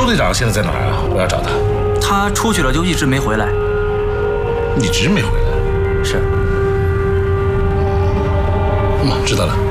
队长现在在哪儿啊？我要找他。 他出去了，就一直没回来。 一直没回来？ 是。 知道了。